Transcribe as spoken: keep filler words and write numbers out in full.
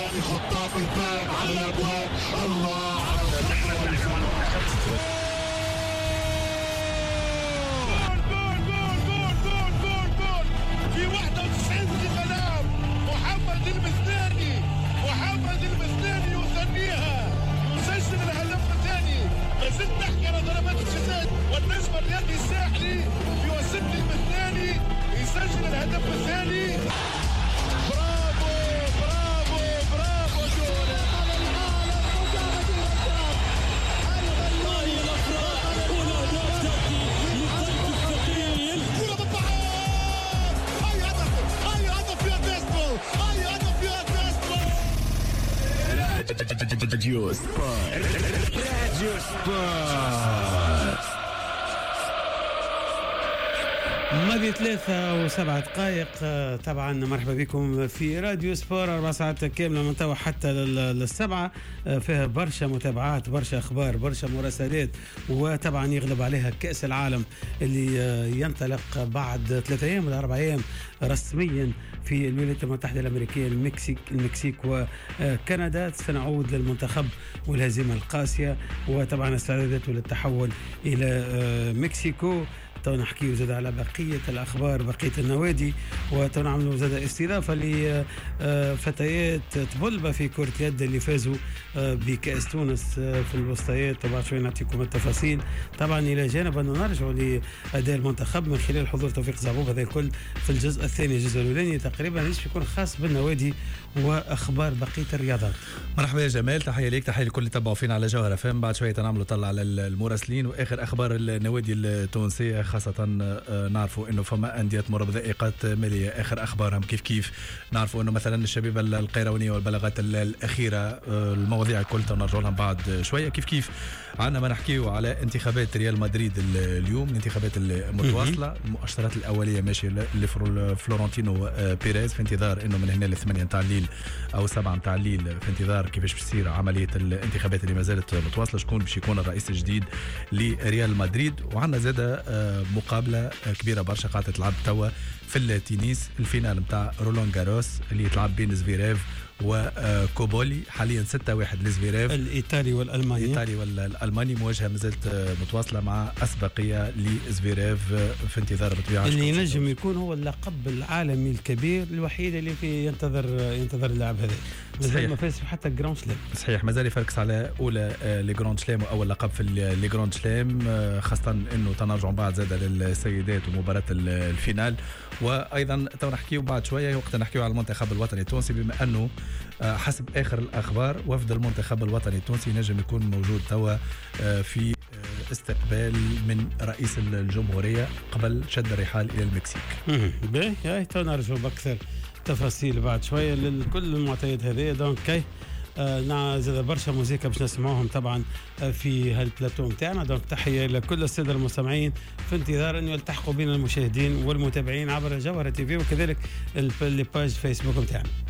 الثاني خطاف الباب على الابواب. الله في واحد وتسعين دقيقة لعب محمد المثناني محمد المثناني يثنيها يسجل الهدف الثاني. ما زلت نحكي على ضربات الجزاء والنسبة لليد الساحلي يوسف المثناني يسجل الهدف الثاني. برافو برافو برافو جولة على العالم مجاهد الأبطال. هاي الأفراد والأهداف تأتي للقلب الثقيل. كرة بالضحك. هاي هدف هاي هدف يا ديستو هاي هدف يا ديستو. راديو سبورت راديو سبورت ماضي ثلاثة وسبعة دقائق. طبعا مرحبا بكم في راديو سبور أربع ساعات كاملة من توا حتى للسبعة. فيها برشا متابعات برشا أخبار برشا مراسلات، وطبعا يغلب عليها كأس العالم اللي ينطلق بعد ثلاثة أيام ولا أربع أيام رسميا في الولايات المتحدة الأمريكية المكسيك المكسيك وكندا. سنعود للمنتخب والهزيمة القاسية وطبعا استعداداته للتحول إلى مكسيكو. نحكي زاد على بقية الأخبار بقية النوادي، ونعملوا زاد استضافة لفتيات طبلبة في كرة يد اللي فازوا بكأس تونس في الوسطيات. وبعد شوي نعطيكم التفاصيل طبعا إلى جانب أنه نرجع لأداء المنتخب من خلال حضور توفيق زعبوب. هذا الكل في الجزء الثاني. الجزء الأولاني تقريبا ليش يكون خاص بالنوادي وأخبار بقية الرياضات. مرحبا يا جمال، تحية ليك تحية لكل اللي تبعوا فينا على جوهرة فم. بعد شوية نعملوا طلع على المراسلين وآخر أخبار النوادي التونسية، خاصة نعرفوا انه فما انديه تمر بضائقات ماليه. اخر اخبارهم كيف كيف نعرفوا انه مثلا الشبيبه القيروانيه والبلاغات الاخيره، المواضيع الكل تنرجع لهم بعد شويه. كيف كيف عنا ما نحكيوا على انتخابات ريال مدريد اليوم، الانتخابات المتواصله. المؤشرات الاوليه ماشيه لفلورنتينو بيريز في انتظار انه من هنا للثمانيه نتاع الليل او سبعة نتاع الليل في انتظار كيفاش بتصير عمليه الانتخابات اللي ما زالت متواصله، شكون باش يكون الرئيس الجديد لريال مدريد. وعندنا زاده مقابله كبيره برشا قاعده تلعب توا في التنس، الفينال نتاع رولان جاروس اللي يتلعب بين زفيريف وكوبولي. حاليا ستة واحد لزفيريف الايطالي والالماني. الايطالي والالماني مواجهه مازالت متواصله مع اسبقيه لزفيريف في انتظار بطبيعه اللي ينجم يكون هو اللقب العالمي الكبير الوحيد اللي في ينتظر ينتظر اللاعب هذا. مازال ما فاز حتى الجراند سلام. صحيح مازال يفركس على اولى لي جراند سلام واول لقب في لي جراند سلام، خاصه انه تنرجع بعد زاد للسيدات ومباراه الفينال. وايضا تو نحكيو بعد شويه وقت نحكيو على المنتخب الوطني التونسي، بما انه حسب اخر الاخبار وفد المنتخب الوطني التونسي نجم يكون موجود توا في استقبال من رئيس الجمهوريه قبل شد الرحال الى المكسيك. باهي هاي تو نرجعوا باكثر تفاصيل بعد شويه لكل المعطيات هذه. دونك كي آه زاد برشا موسيقى باش نسمعوهم طبعا في هالبلاتو نتاعنا. دونك تحيه لكل الساده المستمعين في انتظار انه يلتحقوا بنا المشاهدين والمتابعين عبر جوهرة تي في وكذلك الباج فيسبوك نتاعنا.